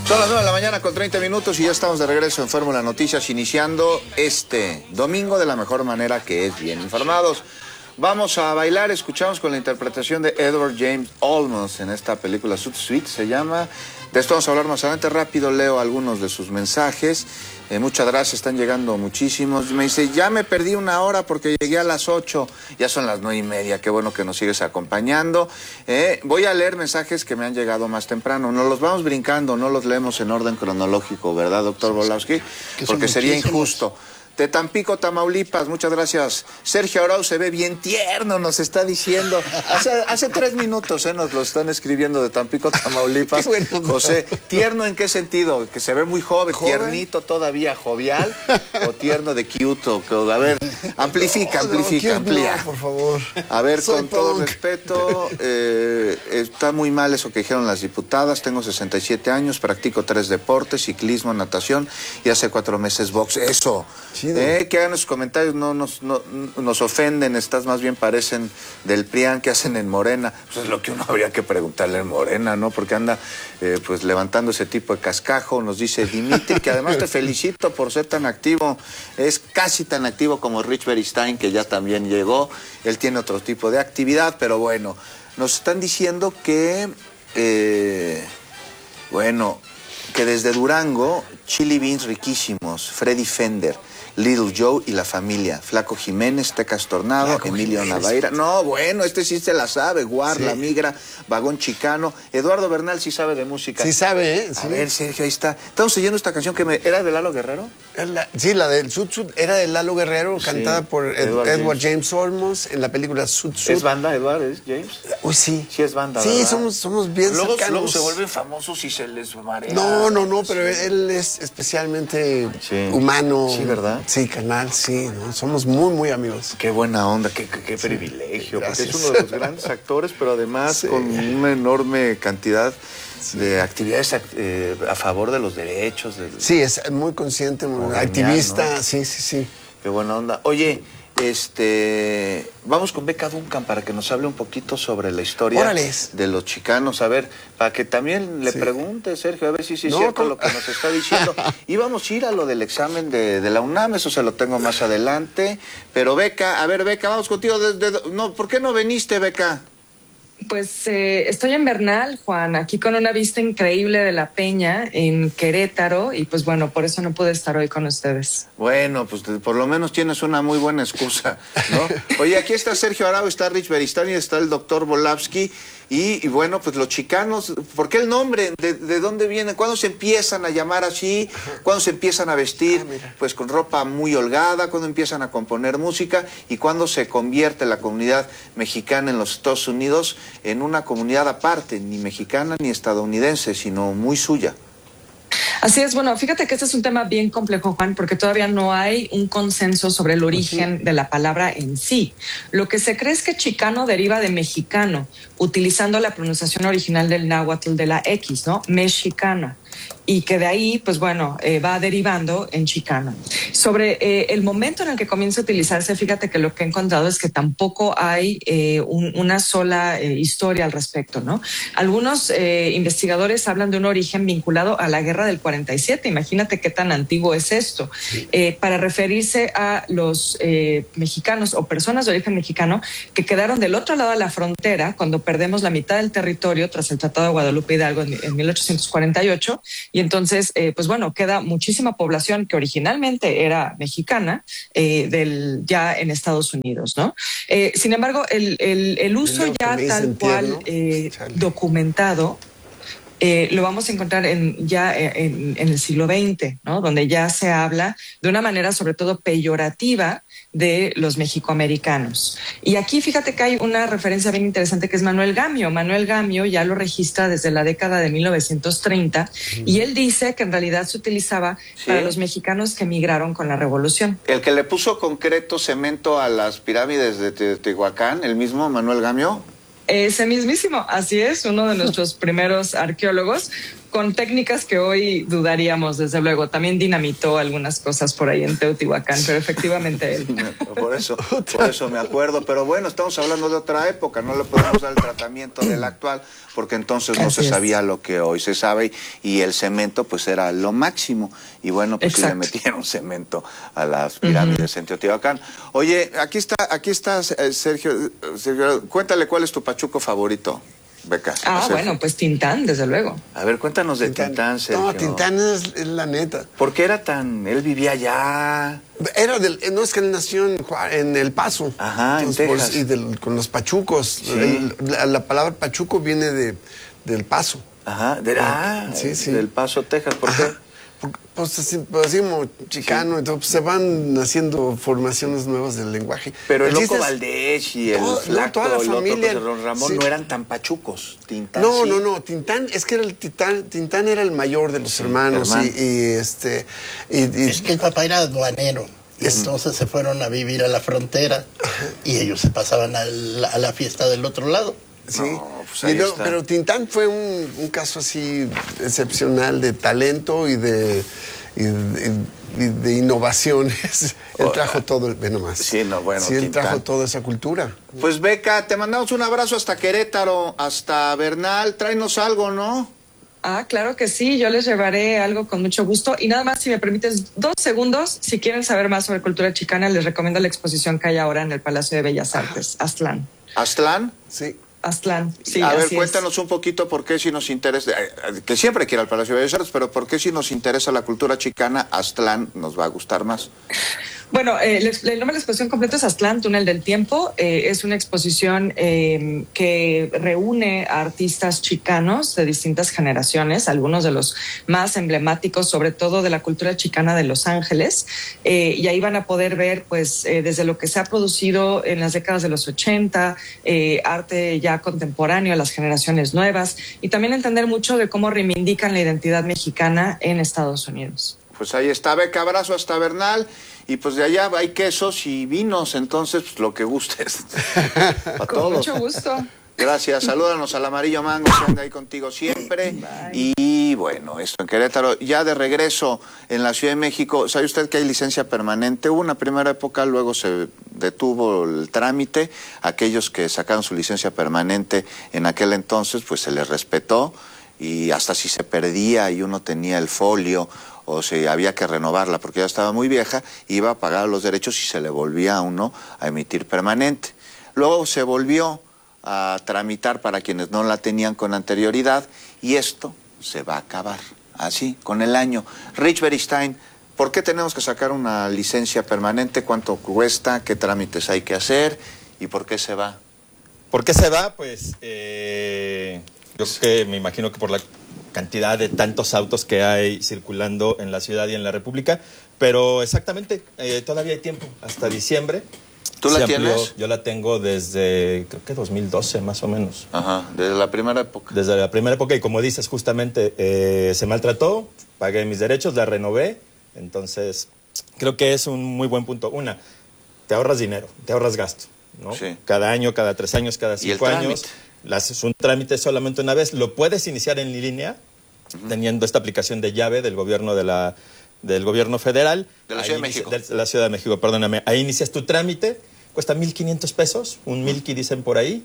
Son las 9 de la mañana con 30 minutos y ya estamos de regreso en Fórmula Noticias, iniciando este domingo de la mejor manera, que es bien informados. Vamos a bailar, escuchamos con la interpretación de Edward James Olmos en esta película Zoot Suite, se llama. De esto vamos a hablar más adelante. Rápido leo algunos de sus mensajes. Muchas gracias, están llegando muchísimos. Me dice, ya me perdí una hora porque llegué a las 8, ya son las 9:30, qué bueno que nos sigues acompañando. Voy a leer mensajes que me han llegado más temprano, nos los vamos brincando, no los leemos en orden cronológico, ¿verdad, doctor Volowski? Porque sería injusto. De Tampico, Tamaulipas, muchas gracias. Sergio Arau se ve bien tierno, nos está diciendo. Hace 3 minutos nos lo están escribiendo de Tampico, Tamaulipas. Bueno, José, ¿tierno en qué sentido? ¿Que se ve muy joven, tiernito todavía, jovial? ¿O tierno de cute? A ver, amplía. Por favor. A ver, con todo respeto, está muy mal eso que dijeron las diputadas. Tengo 67 años, practico 3 deportes, ciclismo, natación y hace 4 meses box. Eso. Que hagan sus comentarios, no nos ofenden, más bien parecen del PRIAN, que hacen en Morena. Pues es lo que uno habría que preguntarle en Morena, ¿no? Porque anda pues levantando ese tipo de cascajo. Nos dice Dimitri, que además te felicito por ser tan activo. Es casi tan activo como Rich Beristain, que ya también llegó. Él tiene otro tipo de actividad, pero bueno, nos están diciendo que que desde Durango, chili beans riquísimos, Freddy Fender, Little Joe y la familia, Flaco Jiménez, Tecas Tornado, Emilio Navaira. No, bueno, este sí se la sabe, Guar, La Migra, Vagón Chicano. Eduardo Bernal sí sabe de música. Sí sabe, ¿eh? A ver, Sergio, ahí está. Estamos oyendo esta canción que ¿era de Lalo Guerrero? Sí, la del Zoot Suite era de Lalo Guerrero, cantada por Edward James Olmos en la película Zoot Suite. ¿Es banda, Edward? ¿Es James? Uy, sí. Sí es banda, sí, ¿verdad? somos bien cercanos. Luego se vuelven famosos y se les marea. No, pero él es especialmente humano. Sí, ¿verdad? Sí, canal, sí, ¿no? Somos muy, muy amigos. Qué buena onda, qué privilegio. Gracias. Porque es uno de los grandes actores, pero además con una enorme cantidad de actividades a favor de los derechos. Sí, es muy consciente, muy activista, ¿no? Sí. Qué buena onda. Oye, vamos con Beca Duncan para que nos hable un poquito sobre la historia de los chicanos. A ver, para que también le pregunte, Sergio, a ver si es cierto lo que nos está diciendo. Íbamos a ir a lo del examen de la UNAM, eso se lo tengo más adelante. Pero Beca, vamos contigo. ¿Por qué no viniste, Beca? Pues estoy en Bernal, Juan, aquí con una vista increíble de la Peña en Querétaro y pues bueno, por eso no pude estar hoy con ustedes. Bueno, pues por lo menos tienes una muy buena excusa, ¿no? Oye, aquí está Sergio Arau, está Rich Beristain y está el doctor Volowski. Y bueno, pues los chicanos, ¿por qué el nombre? ¿De dónde viene? ¿Cuándo se empiezan a llamar así? ¿Cuándo se empiezan a vestir pues con ropa muy holgada? ¿Cuándo empiezan a componer música? ¿Y cuándo se convierte la comunidad mexicana en los Estados Unidos en una comunidad aparte, ni mexicana ni estadounidense, sino muy suya? Así es, bueno, fíjate que este es un tema bien complejo, Juan, porque todavía no hay un consenso sobre el origen de la palabra en sí. Lo que se cree es que chicano deriva de mexicano, utilizando la pronunciación original del náhuatl de la X, ¿no? Mexicana. Y que de ahí, pues bueno, va derivando en chicano. Sobre el momento en el que comienza a utilizarse, fíjate que lo que he encontrado es que tampoco hay una sola historia al respecto, ¿no? Algunos investigadores hablan de un origen vinculado a la guerra del 47. Imagínate qué tan antiguo es esto. Para referirse a los mexicanos o personas de origen mexicano que quedaron del otro lado de la frontera cuando perdemos la mitad del territorio tras el Tratado de Guadalupe Hidalgo en 1848. Y entonces, pues bueno, queda muchísima población que originalmente era mexicana ya en Estados Unidos, ¿no? Sin embargo, el uso ya tal cual documentado lo vamos a encontrar en el siglo XX, ¿no? Donde ya se habla de una manera sobre todo peyorativa de los mexicoamericanos. Y aquí fíjate que hay una referencia bien interesante que es Manuel Gamio. Manuel Gamio ya lo registra desde la década de 1930 y él dice que en realidad se utilizaba para los mexicanos que emigraron con la Revolución. El que le puso concreto cemento a las pirámides de Teotihuacán, el mismo Manuel Gamio. Ese mismísimo, así es, uno de nuestros primeros arqueólogos, con técnicas que hoy dudaríamos, desde luego. También dinamitó algunas cosas por ahí en Teotihuacán, pero efectivamente él. Por eso me acuerdo. Pero bueno, estamos hablando de otra época, no le podemos dar el tratamiento del actual, porque entonces no se sabía lo que hoy se sabe, y el cemento pues era lo máximo. Y bueno, pues sí le metieron cemento a las pirámides en Teotihuacán. Oye, aquí está Sergio, cuéntale cuál es tu pachuco favorito, Beca. Bueno, pues Tintán, desde luego. A ver, cuéntanos de Tintán, Sergio. No, Tintán es la neta. ¿Por qué era él vivía allá? No, es que él nació en El Paso. Ajá, entonces, en Texas. Con los pachucos. Sí. La palabra pachuco viene del Paso. Ajá, del Paso, Texas. ¿Por qué? Pues así como chicano, entonces se van haciendo formaciones nuevas del lenguaje. Pero el Loco Valdés y el Flaco, toda la familia, el Don Ramón no eran tan pachucos. Tintán, no, Tintán, es que Tintán era el mayor de los hermanos. Es que el papá era aduanero. Y entonces se fueron a vivir a la frontera y ellos se pasaban a la fiesta del otro lado. Sí, pero Tintán fue un caso así excepcional de talento y de innovaciones. Él trajo todo él trajo toda esa cultura. Pues Beca, te mandamos un abrazo hasta Querétaro, hasta Bernal. Tráenos algo, ¿no? Claro que sí, yo les llevaré algo con mucho gusto. Y nada más, si me permites 2 segundos, si quieren saber más sobre cultura chicana, les recomiendo la exposición que hay ahora en el Palacio de Bellas Artes, Aztlán. ¿Aztlán? Sí. Aztlán, sí. A ver, cuéntanos un poquito por qué si nos interesa, que siempre quiera al Palacio de Bellas Artes, pero por qué si nos interesa la cultura chicana, Aztlán nos va a gustar más. Bueno, el nombre de la exposición completa es Aztlán, Túnel del Tiempo. Es una exposición que reúne a artistas chicanos de distintas generaciones, algunos de los más emblemáticos, sobre todo de la cultura chicana de Los Ángeles. Y ahí van a poder ver, pues, desde lo que se ha producido en las décadas de los 80, arte ya contemporáneo, las generaciones nuevas, y también entender mucho de cómo reivindican la identidad mexicana en Estados Unidos. Pues ahí está, Beca, abrazo hasta Bernal. Y pues de allá hay quesos y vinos, entonces pues lo que gustes. A todos. Con mucho gusto. Gracias, salúdanos al Amarillo Mango, que anda ahí contigo siempre. Bye. Y bueno, esto en Querétaro. Ya de regreso en la Ciudad de México, ¿sabe usted que hay licencia permanente? Hubo una primera época, luego se detuvo el trámite. Aquellos que sacaron su licencia permanente en aquel entonces, pues se les respetó. Y hasta si se perdía y uno tenía el folio o si había que renovarla porque ya estaba muy vieja, iba a pagar los derechos y se le volvía a uno a emitir permanente. Luego se volvió a tramitar para quienes no la tenían con anterioridad y esto se va a acabar así, con el año. Rich Beristain, ¿por qué tenemos que sacar una licencia permanente? ¿Cuánto cuesta? ¿Qué trámites hay que hacer? ¿Y por qué se va? ¿Por qué se va? Pues yo creo que me imagino que por la cantidad de tantos autos que hay circulando en la ciudad y en la República, pero exactamente, todavía hay tiempo, hasta diciembre. ¿Tú la tienes? Yo la tengo desde, creo que 2012 más o menos. Ajá, desde la primera época. Desde la primera época, y como dices, justamente se maltrató, pagué mis derechos, la renové, entonces creo que es un muy buen punto. Una, te ahorras dinero, te ahorras gasto, ¿no? Sí. Cada año, cada 3 años, cada 5 años. Es un trámite solamente una vez. Lo puedes iniciar en línea, teniendo esta aplicación de llave del gobierno del gobierno federal. De la Ciudad de México. De la Ciudad de México, perdóname. Ahí inicias tu trámite, cuesta 1,500 pesos, un milky dicen por ahí.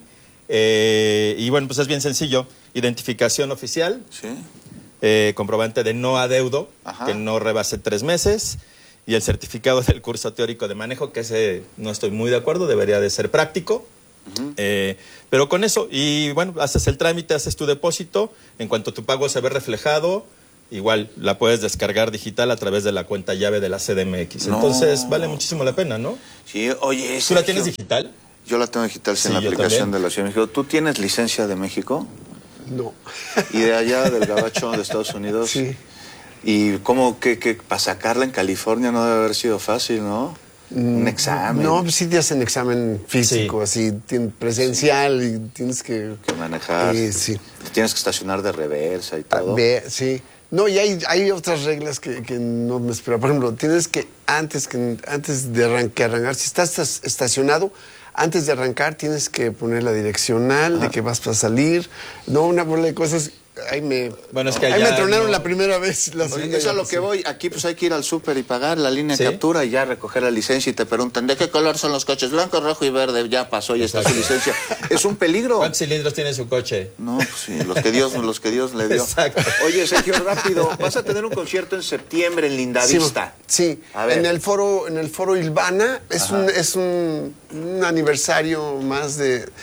Y bueno, pues es bien sencillo. Identificación oficial, sí. Comprobante de no adeudo, que no rebase 3 meses, y el certificado del curso teórico de manejo, que ese no estoy muy de acuerdo, debería de ser práctico. Pero con eso, y bueno, haces el trámite, haces tu depósito, en cuanto tu pago se ve reflejado, igual la puedes descargar digital a través de la cuenta llave de la CDMX. No. Entonces vale muchísimo la pena, ¿no? Sí, oye, ¿tú la tienes digital? Yo la tengo digital, sí, en la aplicación de la Ciudad de México. ¿Tú tienes licencia de México? No. ¿Y de allá del gabacho de Estados Unidos? Sí. ¿Y cómo que para sacarla en California no debe haber sido fácil, no? Un examen. No, pues sí te hacen examen físico, sí. Así, presencial, y tienes que manejar. Sí. Tienes que estacionar de reversa y todo. Sí. No, y hay otras reglas que no me espero. Por ejemplo, tienes que antes de arrancar, si estás estacionado, antes de arrancar tienes que poner la direccional de que vas a salir. No, una bola de cosas. Bueno, es que ahí allá me tronaron no. la primera vez. La Oye, segunda eso es ya a lo pasó. que voy. Aquí pues hay que ir al súper y pagar la línea de ¿Sí? captura y ya recoger la licencia y te preguntan ¿de qué color son los coches? Blanco, rojo y verde. Ya pasó, ya está su licencia. Es un peligro. ¿Cuántos cilindros tiene su coche? No, pues sí, los que Dios le dio. Exacto. Oye, Sergio, rápido, vas a tener un concierto en septiembre en Lindavista. Sí, A ver. en el foro Ilvana es un aniversario más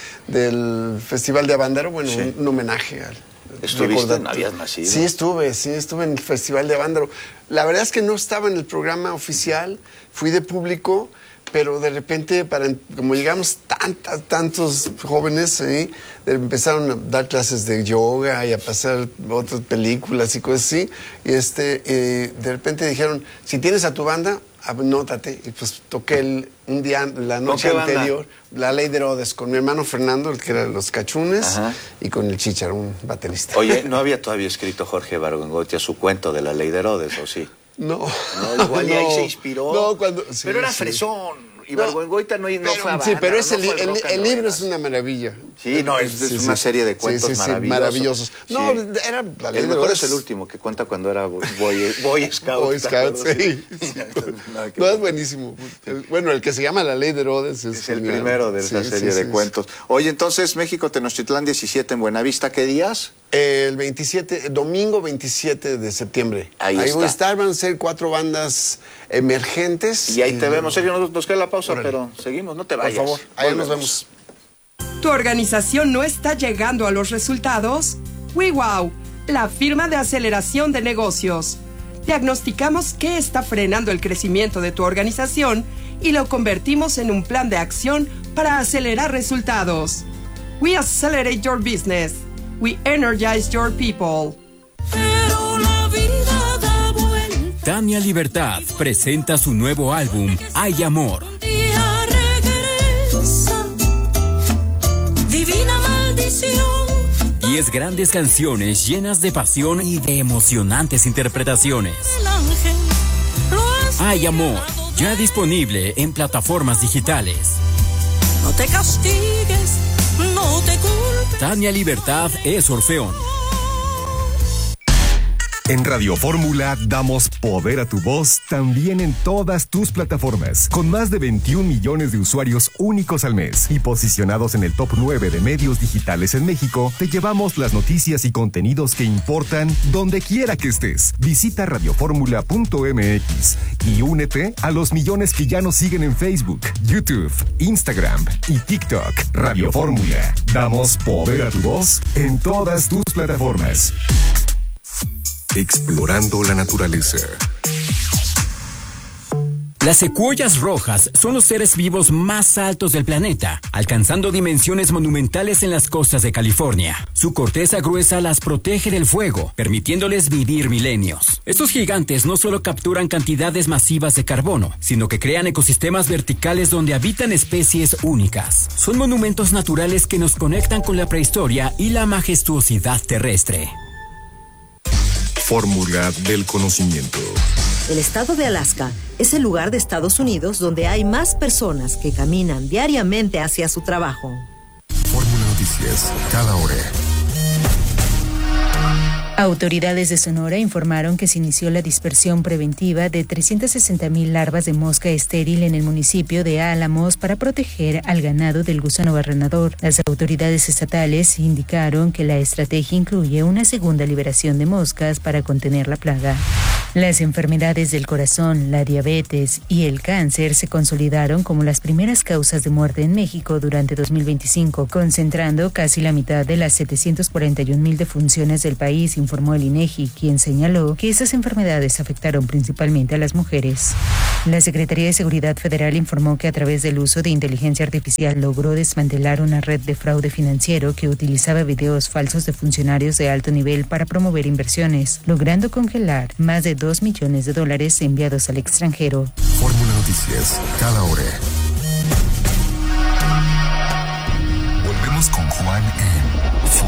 del Festival de Avándaro, bueno, Sí. un homenaje al ¿Estuviste? recordatorio. ¿No habías nacido? Sí, estuve en el Festival de Avándaro. La verdad es que no estaba en el programa oficial, fui de público, pero de repente, como llegamos tantos jóvenes, empezaron a dar clases de yoga y a pasar otras películas y cosas así. Y de repente dijeron, si tienes a tu banda, anótate. Y pues toqué un día, la noche qué banda? anterior, La Ley de Herodes, con mi hermano Fernando, el que era Los Cachunes, Ajá. y con el Chícharo, un baterista. Oye, ¿no había todavía escrito Jorge Ibargüengoitia su cuento de la Ley de Herodes, o sí? No. No, igual y ahí se inspiró. No, sí, pero era sí. fresón. Ibargüengoitia no Pero, fue a sí, banda, pero no es el fue rock and libro es rollas. una maravilla. Sí, no, es una serie de cuentos maravillosos. No, Sí. era La Ley El de mejor Herodes. es el último, que cuenta cuando era Boy Scout. Boy Scout, sí. Nada que No, ver. es buenísimo. Bueno, el que se llama La Ley de Herodes Es el genial. primero de esa Sí, serie sí, de sí. cuentos. Oye, entonces, México Tenochtitlán 17 en Buenavista, ¿qué días? El domingo 27 de septiembre. Ahí voy está. a estar, van a ser 4 bandas emergentes. Y ahí te vemos. Sergio, nos queda la pausa, Órale. pero seguimos, no te Por vayas. favor, ahí nos Volvemos. vemos. ¿Tu organización no está llegando a los resultados? WeWow, la firma de aceleración de negocios. Diagnosticamos qué está frenando el crecimiento de tu organización y lo convertimos en un plan de acción para acelerar resultados. We accelerate your business. We energize your people. Pero la vida da vuelta. Tania Libertad presenta su nuevo álbum, Hay Amor. Un día regresa. Divina maldición. 10 grandes canciones llenas de pasión y de emocionantes interpretaciones. El ángel lo has Hay Amor, mirado ya disponible en plataformas digitales. No te castigues, no te culpes. Tania Libertad es Orfeón. En Radio Fórmula damos poder a tu voz también en todas tus plataformas, con más de 21 millones de usuarios únicos al mes y posicionados en el top 9 de medios digitales en México. Te llevamos las noticias y contenidos que importan donde quiera que estés. Visita radioformula.mx y únete a los millones que ya nos siguen en Facebook, YouTube, Instagram y TikTok. Radio Fórmula, damos poder a tu voz en todas tus plataformas. Explorando la naturaleza. Las secuoyas rojas son los seres vivos más altos del planeta, alcanzando dimensiones monumentales en las costas de California. Su corteza gruesa las protege del fuego, permitiéndoles vivir milenios. Estos gigantes no solo capturan cantidades masivas de carbono, sino que crean ecosistemas verticales donde habitan especies únicas. Son monumentos naturales que nos conectan con la prehistoria y la majestuosidad terrestre. Fórmula del conocimiento. El estado de Alaska es el lugar de Estados Unidos donde hay más personas que caminan diariamente hacia su trabajo. Fórmula Noticias, cada hora. Autoridades de Sonora informaron que se inició la dispersión preventiva de 360,000 larvas de mosca estéril en el municipio de Álamos para proteger al ganado del gusano barrenador. Las autoridades estatales indicaron que la estrategia incluye una segunda liberación de moscas para contener la plaga. Las enfermedades del corazón, la diabetes y el cáncer se consolidaron como las primeras causas de muerte en México durante 2025, concentrando casi la mitad de las 741,000 defunciones del país, informó el INEGI, quien señaló que esas enfermedades afectaron principalmente a las mujeres. La Secretaría de Seguridad Federal informó que a través del uso de inteligencia artificial logró desmantelar una red de fraude financiero que utilizaba videos falsos de funcionarios de alto nivel para promover inversiones, logrando congelar más de $2 millones enviados al extranjero. Fórmula Noticias, cada hora. Volvemos con Juan en